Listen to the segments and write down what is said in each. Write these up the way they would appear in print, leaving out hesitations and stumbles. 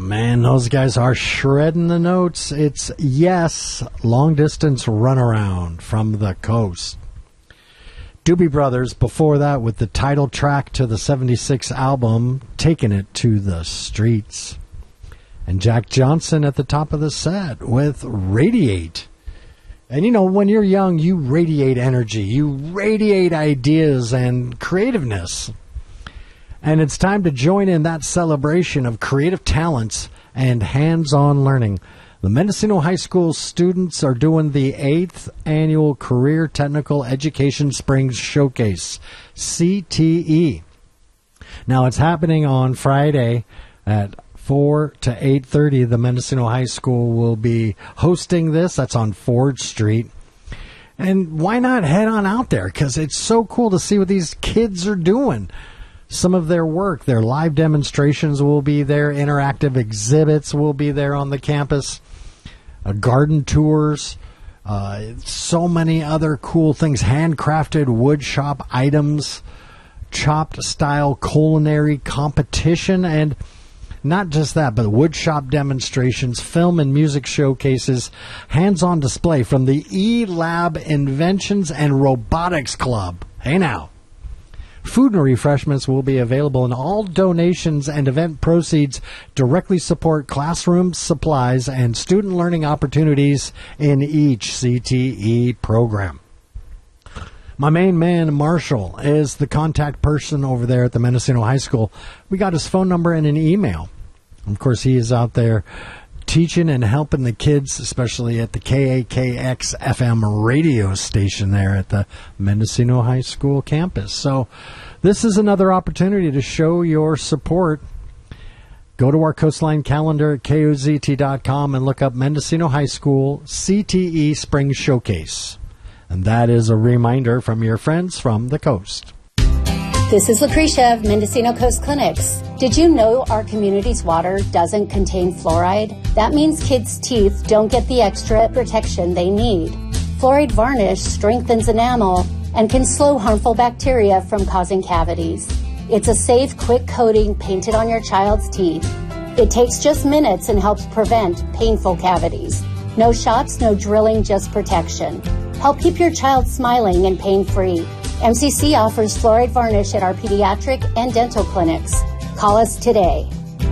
Man, those guys are shredding the notes. It's Yes, Long Distance Runaround from the Coast. Doobie Brothers before that with the title track to the 76 album, Taking It to the Streets. And Jack Johnson at the top of the set with Radiate. And you know, when you're young, you radiate energy. You radiate ideas and creativeness. And it's time to join in that celebration of creative talents and hands-on learning. The Mendocino High School students are doing the 8th Annual Career Technical Education Spring Showcase, CTE. Now, it's happening on Friday at 4 to 8:30. The Mendocino High School will be hosting this. That's on Ford Street. And why not head on out there? Because it's so cool to see what these kids are doing. Some of their work, their live demonstrations will be there. Interactive exhibits will be there on the campus. Garden tours. So many other cool things. Handcrafted wood shop items. Chopped style culinary competition. And not just that, but wood shop demonstrations, film and music showcases, hands-on display from the E-Lab Inventions and Robotics Club. Hey now. Food and refreshments will be available, and all donations and event proceeds directly support classroom supplies and student learning opportunities in each CTE program. My main man, Marshall, is the contact person over there at the Mendocino High School. We got his phone number and an email. Of course, he is out there teaching and helping the kids, especially at the KAKX FM radio station there at the Mendocino High School campus. So this is another opportunity to show your support. Go to our Coastline calendar at KOZT.com and look up Mendocino High School CTE Spring Showcase. And that is a reminder from your friends from the coast. This is Lucretia of Mendocino Coast Clinics. Did you know our community's water doesn't contain fluoride? That means kids' teeth don't get the extra protection they need. Fluoride varnish strengthens enamel and can slow harmful bacteria from causing cavities. It's a safe, quick coating painted on your child's teeth. It takes just minutes and helps prevent painful cavities. No shots, no drilling, just protection. Help keep your child smiling and pain-free. MCC offers fluoride varnish at our pediatric and dental clinics. Call us today.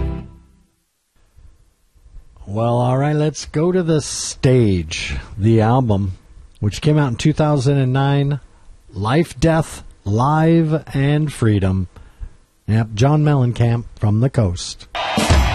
Well, all right, let's go to the stage. The album, which came out in 2009, Life, Death, Live, and Freedom. Yep, John Mellencamp from the coast.